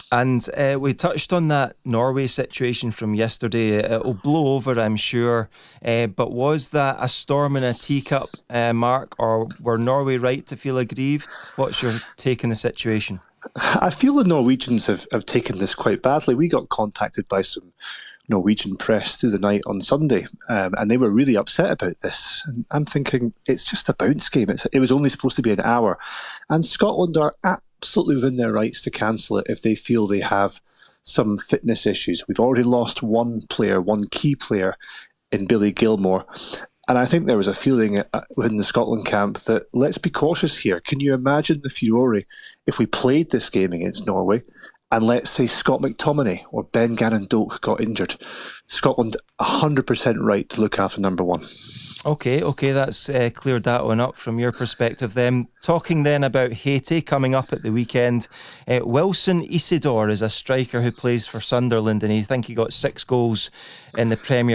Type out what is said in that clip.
And we touched on that Norway situation from yesterday. It'll blow over, I'm sure. But was that a storm in a teacup, Mark, or were Norway right to feel aggrieved? What's your take on the situation? I feel the Norwegians have taken this quite badly. We got contacted by some Norwegian press through the night on Sunday, and they were really upset about this. And I'm thinking, it's just a bounce game. It was only supposed to be an hour. And Scotland are absolutely within their rights to cancel it if they feel they have some fitness issues. We've already lost one player, one key player in Billy Gilmore. And I think there was a feeling within the Scotland camp that let's be cautious here. Can you imagine the furore if we played this game against Norway and let's say Scott McTominay or Ben Gannon Doak got injured? Scotland 100% right to look after number one. Okay, that's cleared that one up from your perspective then. Talking then about Haiti coming up at the weekend. Wilson Isidore is a striker who plays for Sunderland, and I think he got 6 goals in the Premier